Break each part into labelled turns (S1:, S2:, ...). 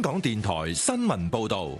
S1: 港電台新聞報道。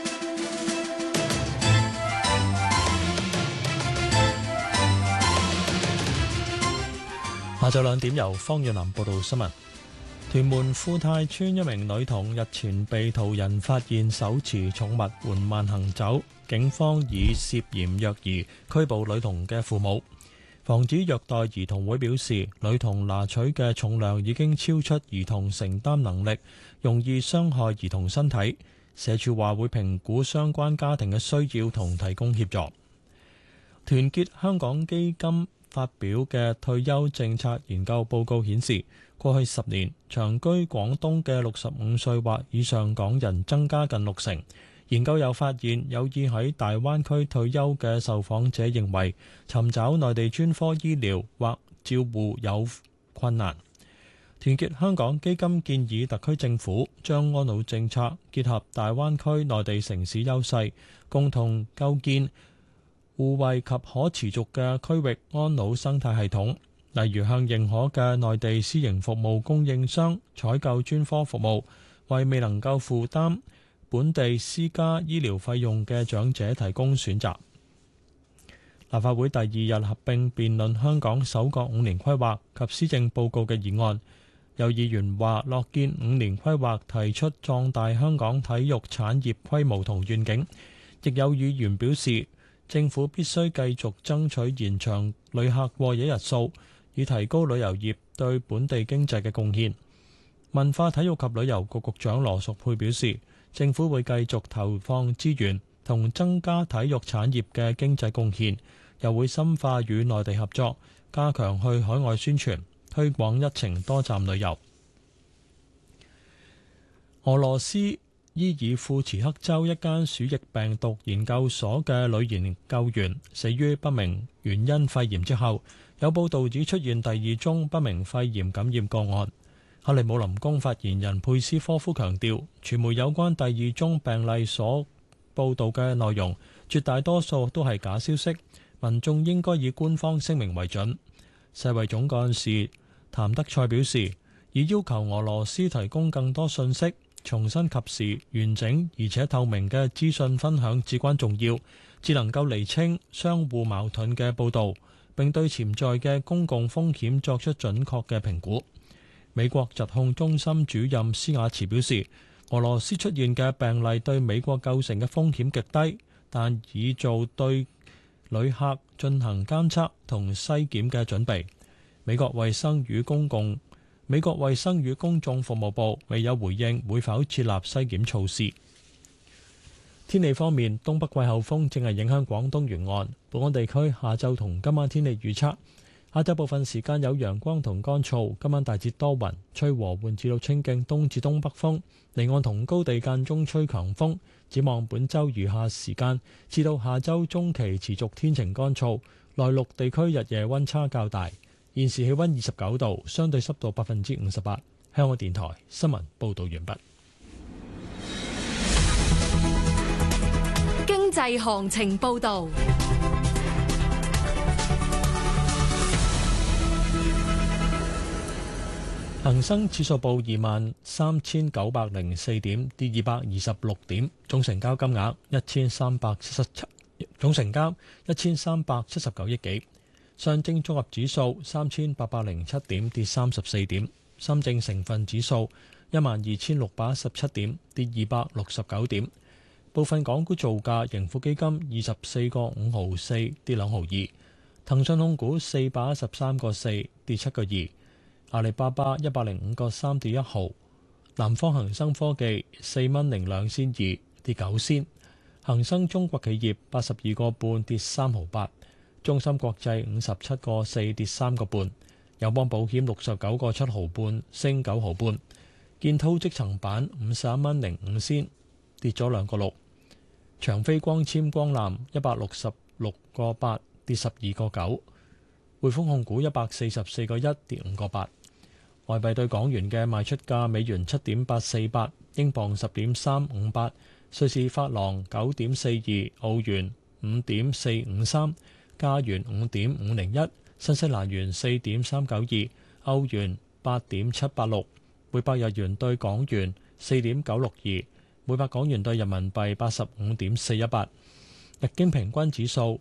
S2: 下晝2點由方遠南報道新聞。屯門富泰村一名女童日前被途人發現手持寵物緩慢行走，警方以涉嫌虐兒拘捕女童嘅父母。防止虐待兒童會表示，女童拿取嘅重量已經超出兒童承擔能力，容易傷害兒童身體。社署話會評估相關家庭嘅需要同提供協助。團結香港基金發表嘅退休政策研究報告顯示，過去10年長居廣東嘅65歲或以上港人增加近60%。研究又發現，有意喺大灣區退休嘅受訪者認為尋找內地專科醫療或照護有困難。團結香港基金建議特區政府將安老政策結合大灣區內地城市優勢，共同構建互惠及可持續嘅區域安老生態系統，例如向認可嘅內地私營服務供應商採購專科服務，為未能夠負擔本地私家醫療費用嘅長者提供選擇。立法會第2日合併辯論香港首個5年規劃及施政報告嘅議案，有議員話樂見5年規劃提出壯大香港體育產業規模同願景，亦有議員表示政府必須繼續爭取延長旅客過夜日數，以提高旅遊業對本地經濟嘅貢獻。文化體育及旅遊局局長羅淑佩表示，政府會繼續投放資源同增加體育產業嘅經濟貢獻，又會深化與內地合作，加強去海外宣傳，推廣一程多站旅遊。俄羅斯伊爾庫茨克州一間鼠疫病毒研究所嘅女研究員死於不明原因肺炎之後，有報導指出現第2宗不明肺炎感染個案。克里姆林宮發言人佩斯科夫強調，傳媒有關第2宗病例所報導嘅內容，絕大多數都係假消息，民眾應該以官方聲明為準。世衛總幹事譚德塞表示，已要求俄羅斯提供更多信息，重新及時、完整而且透明嘅資訊分享至關重要，只能夠釐清相互矛盾嘅報導，並對潛在嘅公共風險作出準確嘅評估。美國疾控中心主任斯瓦茨表示，俄羅斯出現嘅病例對美國構成嘅風險極低，但已做對旅客進行監測同篩檢嘅準備。美國衛生與公眾服務部未有回應會否設立篩檢措施。天氣方面，東北季候風正係影響廣東沿岸，本港地區下晝同今晚天氣預測。下晝部分時間有陽光同乾燥，今晚大致多雲，吹和緩至到清勁東至東北風，離岸同高地間中吹強風。展望本週餘下時間至到下週中期持續天晴乾燥，內陸地區日夜溫差較大。現時氣溫29度，相對濕度58%。香港電台新聞報導完畢。
S3: 經濟行情報導。
S2: 恒生指數報23,904點，跌226點，總成交金額1379億幾。上證綜合指數3807點，跌34點。深證成分指數12617點，跌269點。部分港股造價，盈富基金24個5毫4，跌2毫2。騰訊控股413個4，跌7個2。阿里巴巴105個3，跌1毫。南方恒生科技4蚊零2仙2，跌9仙。恒生中國企業82個半，跌3毫8。中芯國際57個4，跌3個半。友邦保險69個7毫半，升9毫半。建滔積層板51蚊零5仙，跌咗2個6。長飛光纖光纜166個8，跌12個9。匯豐控股144個1，跌5個8。外幣對港元嘅賣出價：美元7.848，英鎊10.358，瑞士法郎9.42，澳元5.453，加元5.501，新西蘭元4.392，歐元8.786， 每百日元對港元4.962，每百港元對人民幣85.418。日經平均指數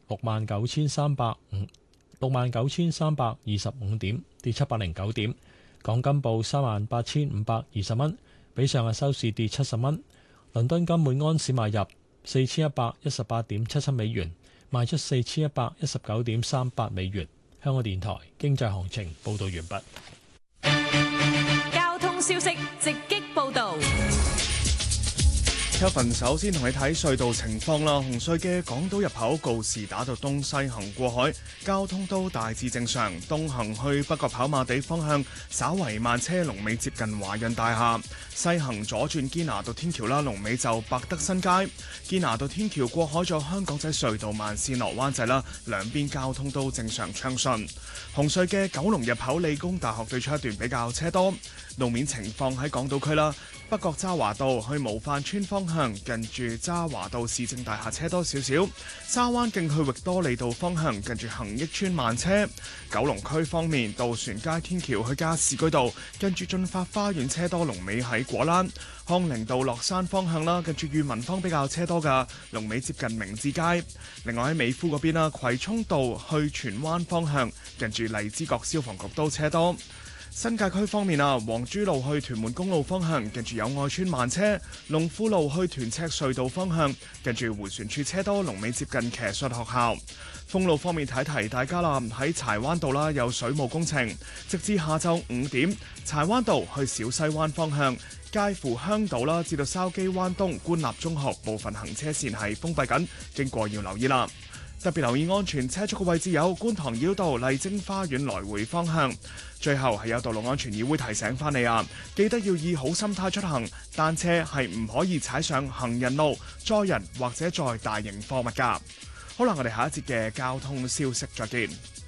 S2: 69,325點，跌709點。港金報38,520蚊，比上日收市跌70蚊。倫敦金每安士買入4118.77美元，賣出4119.38美元。香港電台經濟行情報道完畢。
S3: 交通消息直擊報道。
S4: Kevin 首先同你睇隧道情況啦。紅隧嘅港島入口告士打道東西行過海，交通都大致正常。東行去北角跑馬地方向，稍為慢車，龍尾接近華潤大廈。西行左轉堅拿道天橋啦，龍尾就百德新街。堅拿道天橋過海咗香港仔隧道慢線落灣仔啦，兩邊交通都正常暢順。紅隧嘅九龍入口理工大學對出一段比較車多。路面情況喺港島區啦，北角渣華道去模範村方向，近住渣華道市政大廈車多少少。沙灣徑去域多利道方向，近住恒益邨慢車。九龍區方面，渡船街天橋去加士居道，近住進發花園車多，龍尾喺果欄。康寧道落山方向啦，近住裕民坊比較車多噶，龍尾接近明治街。另外喺美孚嗰邊啦，葵涌道去荃灣方向，近住荔枝角消防局都車多。新界區方面啊，黃珠路去屯門公路方向，近住友愛邨慢車；龍富路去屯赤隧道方向，近住迴旋處車多，龍尾接近騎術學校。封路方面提大家啦，喺柴灣道啦有水務工程，直至下晝5點，柴灣道去小西灣方向，介乎香島啦至到筲箕灣東官立中學部分行車線係封閉緊，經過要留意啦。特別留意安全車速嘅位置有觀塘繞道麗晶花園來回方向。最後係有道路安全議會提醒翻你啊，記得要以好心態出行，單車係唔可以踩上行人路、載人或者載大型貨物㗎。好啦，我哋下一節嘅交通消息再見。